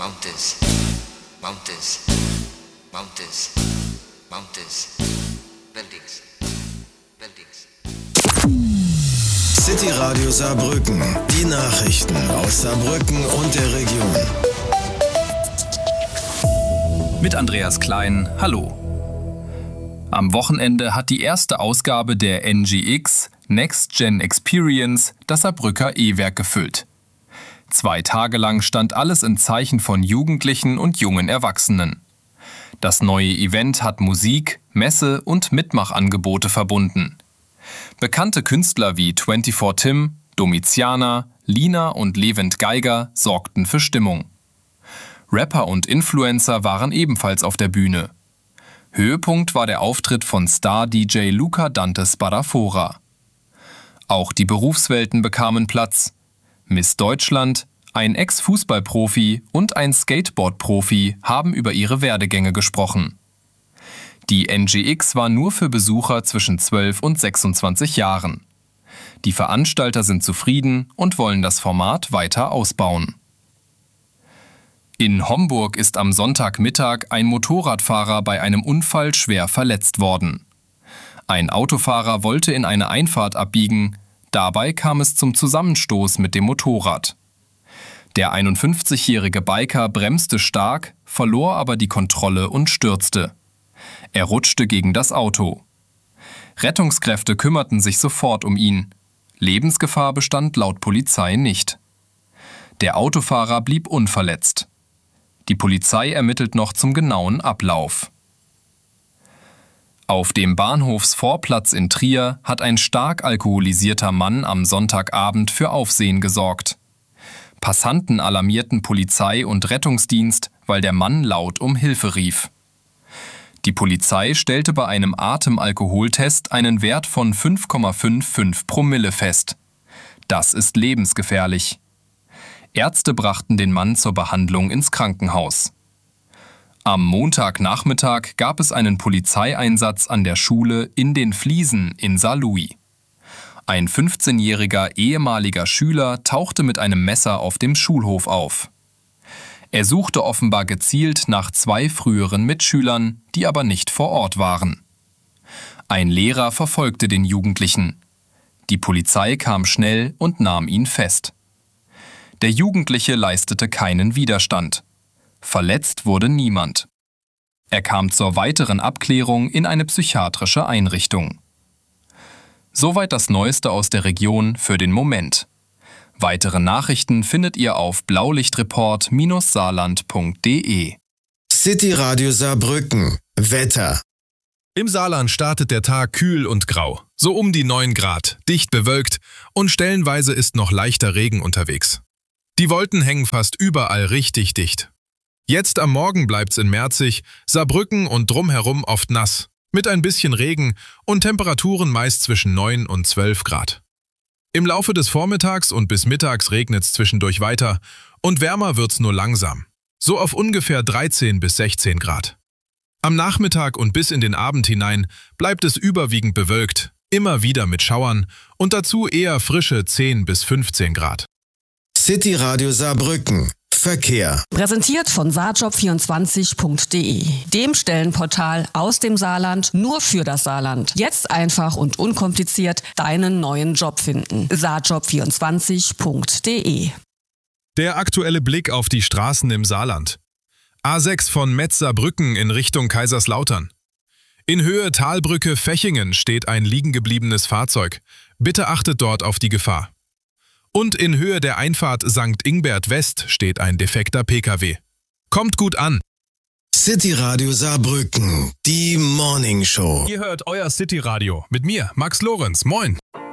mountains, mountains, mountains, mountains, buildings, buildings. City Radio Saarbrücken. Die Nachrichten aus Saarbrücken und der Region. Mit Andreas Klein, hallo. Am Wochenende hat die erste Ausgabe der NGX Next Gen Experience das Saarbrücker E-Werk gefüllt. 2 Tage lang stand alles im Zeichen von Jugendlichen und jungen Erwachsenen. Das neue Event hat Musik, Messe und Mitmachangebote verbunden. Bekannte Künstler wie 24 Tim, Domitiana, Lina und Levent Geiger sorgten für Stimmung. Rapper und Influencer waren ebenfalls auf der Bühne. Höhepunkt war der Auftritt von Star-DJ Luca Dante Spadafora. Auch die Berufswelten bekamen Platz. Miss Deutschland, ein Ex-Fußballprofi und ein Skateboard-Profi haben über ihre Werdegänge gesprochen. Die NGX war nur für Besucher zwischen 12 und 26 Jahren. Die Veranstalter sind zufrieden und wollen das Format weiter ausbauen. In Homburg ist am Sonntagmittag ein Motorradfahrer bei einem Unfall schwer verletzt worden. Ein Autofahrer wollte in eine Einfahrt abbiegen, dabei kam es zum Zusammenstoß mit dem Motorrad. Der 51-jährige Biker bremste stark, verlor aber die Kontrolle und stürzte. Er rutschte gegen das Auto. Rettungskräfte kümmerten sich sofort um ihn. Lebensgefahr bestand laut Polizei nicht. Der Autofahrer blieb unverletzt. Die Polizei ermittelt noch zum genauen Ablauf. Auf dem Bahnhofsvorplatz in Trier hat ein stark alkoholisierter Mann am Sonntagabend für Aufsehen gesorgt. Passanten alarmierten Polizei und Rettungsdienst, weil der Mann laut um Hilfe rief. Die Polizei stellte bei einem Atemalkoholtest einen Wert von 5,55 Promille fest. Das ist lebensgefährlich. Ärzte brachten den Mann zur Behandlung ins Krankenhaus. Am Montagnachmittag gab es einen Polizeieinsatz an der Schule in den Fliesen in Saarlouis. Ein 15-jähriger ehemaliger Schüler tauchte mit einem Messer auf dem Schulhof auf. Er suchte offenbar gezielt nach 2 früheren Mitschülern, die aber nicht vor Ort waren. Ein Lehrer verfolgte den Jugendlichen. Die Polizei kam schnell und nahm ihn fest. Der Jugendliche leistete keinen Widerstand. Verletzt wurde niemand. Er kam zur weiteren Abklärung in eine psychiatrische Einrichtung. Soweit das Neueste aus der Region für den Moment. Weitere Nachrichten findet ihr auf blaulichtreport-saarland.de. City Radio Saarbrücken. Wetter. Im Saarland startet der Tag kühl und grau, so um die 9 Grad, dicht bewölkt und stellenweise ist noch leichter Regen unterwegs. Die Wolken hängen fast überall richtig dicht. Jetzt am Morgen bleibt's in Merzig, Saarbrücken und drumherum oft nass, mit ein bisschen Regen und Temperaturen meist zwischen 9 und 12 Grad. Im Laufe des Vormittags und bis mittags regnet's zwischendurch weiter und wärmer wird's nur langsam, so auf ungefähr 13 bis 16 Grad. Am Nachmittag und bis in den Abend hinein bleibt es überwiegend bewölkt, immer wieder mit Schauern und dazu eher frische 10 bis 15 Grad. City Radio Saarbrücken. Verkehr. Präsentiert von saarjob24.de, dem Stellenportal aus dem Saarland nur für das Saarland. Jetzt einfach und unkompliziert deinen neuen Job finden. saarjob24.de. Der aktuelle Blick auf die Straßen im Saarland. A6 von Metz-Saarbrücken in Richtung Kaiserslautern. In Höhe Talbrücke-Fechingen steht ein liegengebliebenes Fahrzeug. Bitte achtet dort auf die Gefahr. Und in Höhe der Einfahrt St. Ingbert West steht ein defekter Pkw. Kommt gut an! City Radio Saarbrücken, die Morning Show. Ihr hört euer City Radio mit mir, Max Lorenz. Moin!